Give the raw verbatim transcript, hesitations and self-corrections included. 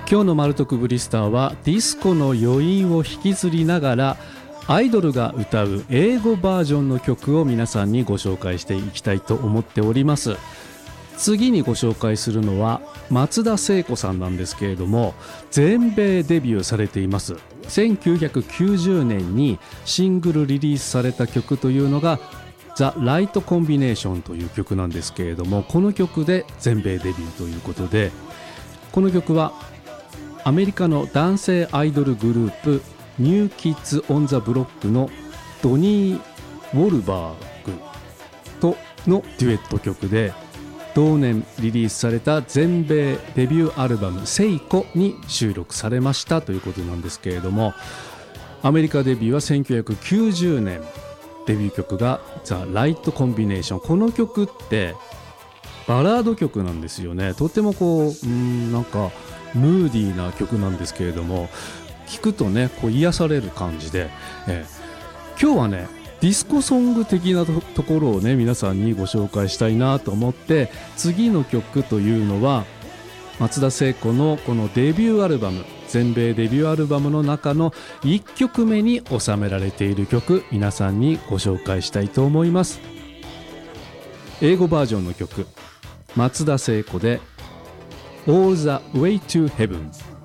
今日のマルトクブリスターはディスコの余韻を引きずりながらアイドルが歌う英語バージョンの曲を皆さんにご紹介していきたいと思っております。次にご紹介するのは松田聖子さんなんですけれども、全米デビューされています。せんきゅうひゃくきゅうじゅうねんにシングルリリースされた曲というのがザ・ライト・コンビネーションという曲なんですけれども、この曲で全米デビューということで、この曲はアメリカの男性アイドルグループニューキッズ・オン・ザ・ブロックのドニー・ウォルバーグとのデュエット曲で、同年リリースされた全米デビューアルバムセイコに収録されましたということなんですけれども、アメリカデビューはせんきゅうひゃくきゅうじゅうねん、デビュー曲がザ・ライト・コンビネーション。この曲ってバラード曲なんですよね。とってもこう、うーんなんかムーディーな曲なんですけれども、聴くとねこう癒される感じで、えー、今日はねディスコソング的な と, ところをね皆さんにご紹介したいなと思って、次の曲というのは松田聖子のこのデビューアルバム、全米デビューアルバムの中のいっきょくめに収められている曲、皆さんにご紹介したいと思います。英語バージョンの曲、松田聖子で All the Way to Heaven。